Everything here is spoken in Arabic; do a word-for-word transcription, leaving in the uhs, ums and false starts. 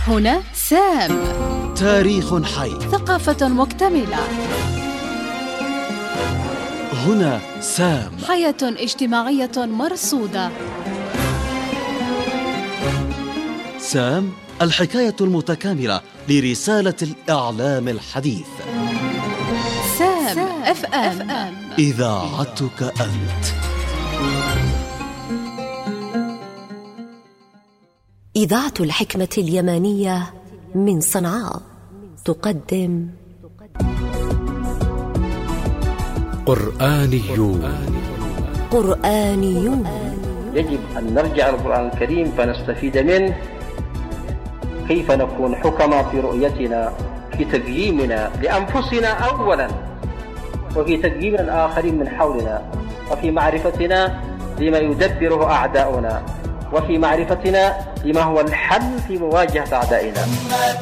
هنا سام. تاريخ حي. ثقافة مكتملة. هنا سام. حياة اجتماعية مرصودة. سام، الحكاية المتكاملة لرسالة الإعلام الحديث. سام اف ام، إذاعتك أنت. إذاعة الحكمة اليمانية من صنعاء تقدم قرآنيون. قرآنيون. يجب أن نرجع للقرآن الكريم فنستفيد منه، كيف نكون حكما في رؤيتنا، في تقييمنا لأنفسنا أولا، وفي تقييم الآخرين من حولنا، وفي معرفتنا لما يدبره أعداؤنا، وفي معرفتنا لما هو الحل في مواجهة أعدائنا.